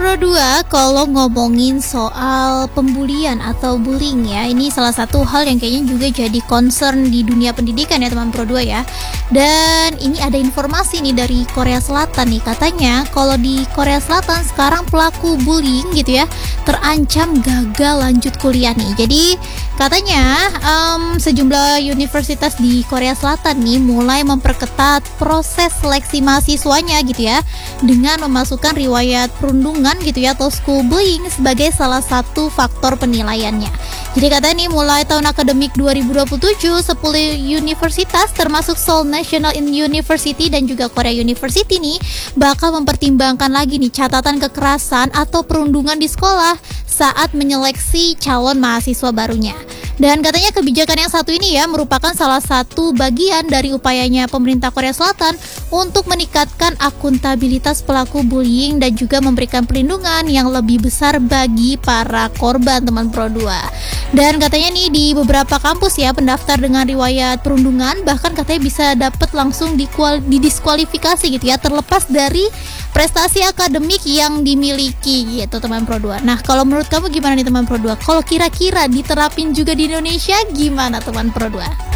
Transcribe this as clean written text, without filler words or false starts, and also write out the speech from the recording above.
Pro 2, kalau ngomongin soal pembulian atau bullying ya, ini salah satu hal yang kayaknya juga jadi concern di dunia pendidikan ya teman Pro 2 ya. Dan ini ada informasi nih dari Korea Selatan nih, katanya kalau di Korea Selatan sekarang pelaku bullying gitu ya terancam gagal lanjut kuliah nih. Jadi katanya sejumlah universitas di Korea Selatan nih mulai memperketat proses seleksi mahasiswanya gitu ya, dengan memasukkan riwayat perundungan gitu ya atau school bullying sebagai salah satu faktor penilaiannya. Jadi katanya nih mulai tahun akademik 2027, 10 universitas termasuk Seoul National University dan juga Korea University nih bakal mempertimbangkan lagi nih catatan kekerasan atau perundungan di sekolah saat menyeleksi calon mahasiswa barunya. Dan katanya kebijakan yang satu ini ya merupakan salah satu bagian dari upayanya pemerintah Korea Selatan untuk meningkatkan akuntabilitas pelaku bullying dan juga memberikan perlindungan yang lebih besar bagi para korban teman Pro 2. Dan katanya nih di beberapa kampus ya pendaftar dengan riwayat perundungan bahkan katanya bisa dapat langsung didiskualifikasi gitu ya, terlepas dari prestasi akademik yang dimiliki gitu teman Pro 2. Nah, kalau menurut kamu gimana nih teman Pro 2? Kalau kira-kira diterapin juga di Indonesia gimana teman Pro 2?